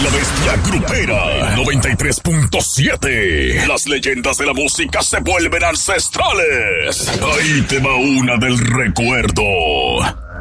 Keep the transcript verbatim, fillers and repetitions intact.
la bestia grupera. noventa y tres punto siete. Las leyendas de la música se vuelven ancestrales. Ahí te va una del recuerdo.